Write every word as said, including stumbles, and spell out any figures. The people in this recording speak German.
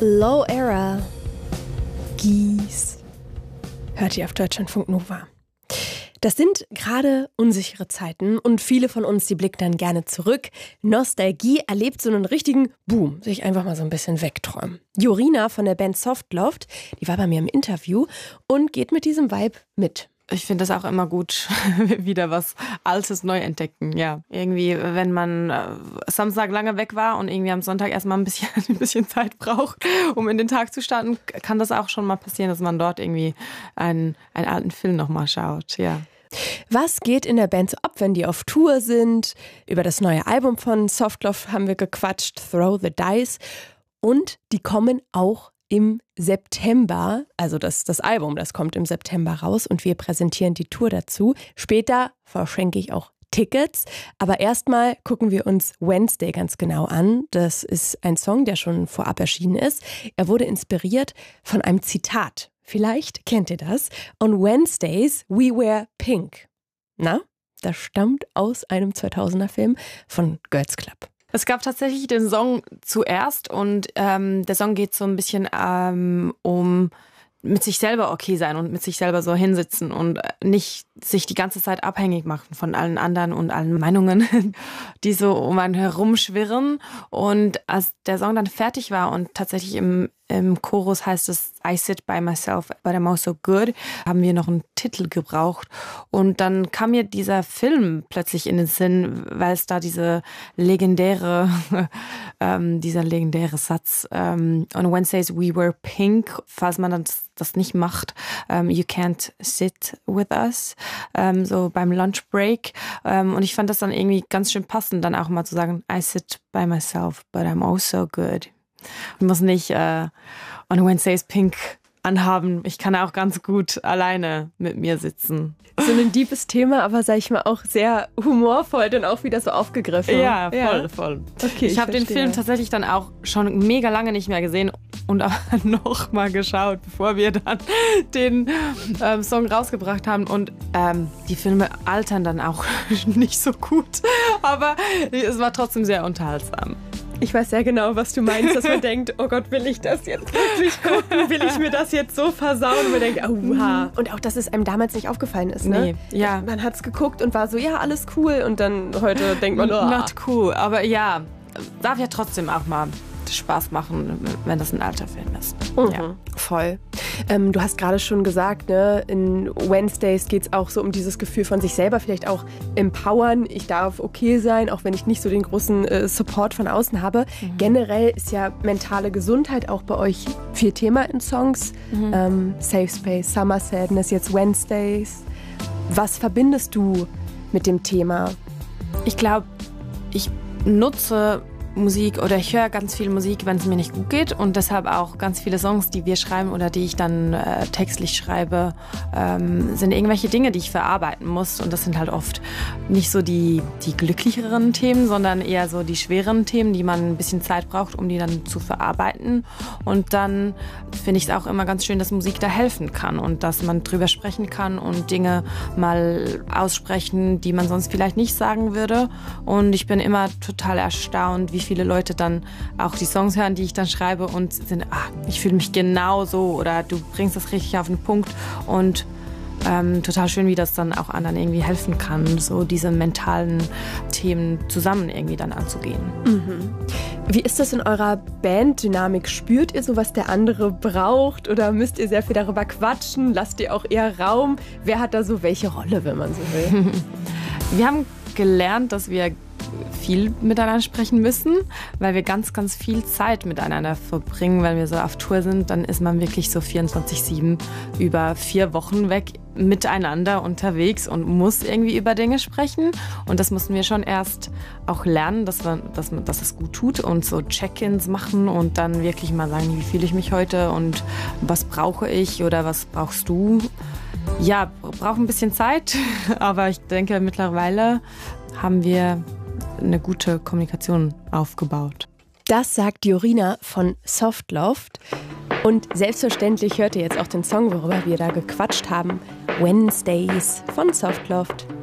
Low Era. Gies. Hört ihr auf Deutschlandfunk Nova. Das sind gerade unsichere Zeiten und viele von uns, die blicken dann gerne zurück. Nostalgie erlebt so einen richtigen Boom, sich einfach mal so ein bisschen wegträumen. Jorina von der Band Softloft, die war bei mir im Interview und geht mit diesem Vibe mit. Ich finde das auch immer gut, wieder was Altes neu entdecken. Ja, irgendwie, wenn man äh, Samstag lange weg war und irgendwie am Sonntag erstmal ein bisschen, ein bisschen Zeit braucht, um in den Tag zu starten, kann das auch schon mal passieren, dass man dort irgendwie einen, einen alten Film nochmal schaut. Ja. Was geht in der Band so ab, wenn die auf Tour sind? Über das neue Album von Softloft haben wir gequatscht, Throw the Dice. Und die kommen auch im September, also das, das Album, das kommt im September raus und wir präsentieren die Tour dazu. Später verschenke ich auch Tickets, aber erstmal gucken wir uns Wednesday ganz genau an. Das ist ein Song, der schon vorab erschienen ist. Er wurde inspiriert von einem Zitat. Vielleicht kennt ihr das. On Wednesdays we wear pink. Na, das stammt aus einem zweitausender Film von Girls Club. Es gab tatsächlich den Song zuerst und ähm, der Song geht so ein bisschen ähm, um mit sich selber okay sein und mit sich selber so hinsitzen und nicht sich die ganze Zeit abhängig machen von allen anderen und allen Meinungen, die so um einen herumschwirren. Und als der Song dann fertig war und tatsächlich im, im Chorus heißt es I sit by myself, but I'm also good, haben wir noch einen Titel gebraucht. Und dann kam mir dieser Film plötzlich in den Sinn, weil es da diese legendäre, ähm, dieser legendäre Satz, ähm, on Wednesdays we wear pink, falls man das, das nicht macht, um, you can't sit with us, um, so beim Lunch Break. Um, und ich fand das dann irgendwie ganz schön passend, dann auch mal zu sagen, I sit by myself, but I'm also good. Ich muss nicht uh, on Wednesdays pink anhaben. Ich kann auch ganz gut alleine mit mir sitzen. So ein deepes Thema, aber sag ich mal auch sehr humorvoll dann auch wieder so aufgegriffen. Ja, voll, ja. voll. Okay, ich habe den Film tatsächlich dann auch schon mega lange nicht mehr gesehen und auch noch mal geschaut, bevor wir dann den ähm, Song rausgebracht haben. Und ähm, die Filme altern dann auch nicht so gut, aber es war trotzdem sehr unterhaltsam. Ich weiß sehr genau, was du meinst, dass man denkt, oh Gott, will ich das jetzt wirklich gucken? Will ich mir das jetzt so versauen? Und man denkt, auha. Und auch, dass es einem damals nicht aufgefallen ist, ne? Nee, ja. Man hat es geguckt und war so, ja, alles cool. Und dann heute denkt man, oh. Not cool, aber ja, darf ja trotzdem auch mal Spaß machen, wenn das ein alter Film ist. Mhm. Ja. Voll. Ähm, du hast gerade schon gesagt, ne, in Wednesdays geht es auch so um dieses Gefühl von sich selber vielleicht auch empowern. Ich darf okay sein, auch wenn ich nicht so den großen äh, Support von außen habe. Mhm. Generell ist ja mentale Gesundheit auch bei euch viel Thema in Songs. Mhm. Ähm, Safe Space, Summer Sadness, jetzt Wednesdays. Was verbindest du mit dem Thema? Ich glaube, ich nutze Musik oder ich höre ganz viel Musik, wenn es mir nicht gut geht und deshalb auch ganz viele Songs, die wir schreiben oder die ich dann äh, textlich schreibe, ähm, sind irgendwelche Dinge, die ich verarbeiten muss und das sind halt oft nicht so die, die glücklicheren Themen, sondern eher so die schweren Themen, die man ein bisschen Zeit braucht, um die dann zu verarbeiten und dann finde ich es auch immer ganz schön, dass Musik da helfen kann und dass man drüber sprechen kann und Dinge mal aussprechen, die man sonst vielleicht nicht sagen würde und ich bin immer total erstaunt, wie viele Leute dann auch die Songs hören, die ich dann schreibe und sind, ah, ich fühle mich genau so oder du bringst das richtig auf den Punkt und ähm, total schön, wie das dann auch anderen irgendwie helfen kann, so diese mentalen Themen zusammen irgendwie dann anzugehen. Mhm. Wie ist das in eurer Banddynamik? Spürt ihr so, was der andere braucht oder müsst ihr sehr viel darüber quatschen? Lasst ihr auch eher Raum? Wer hat da so welche Rolle, wenn man so will? Wir haben gelernt, dass wir viel miteinander sprechen müssen, weil wir ganz, ganz viel Zeit miteinander verbringen. Wenn wir so auf Tour sind, dann ist man wirklich so vierundzwanzig sieben über vier Wochen weg miteinander unterwegs und muss irgendwie über Dinge sprechen. Und das mussten wir schon erst auch lernen, dass, wir, dass, man, dass es gut tut und so Check-ins machen und dann wirklich mal sagen, wie fühle ich mich heute und was brauche ich oder was brauchst du? Ja, braucht ein bisschen Zeit, aber ich denke, mittlerweile haben wir eine gute Kommunikation aufgebaut. Das sagt Jorina von Softloft. Und selbstverständlich hört ihr jetzt auch den Song, worüber wir da gequatscht haben. Wednesdays von Softloft.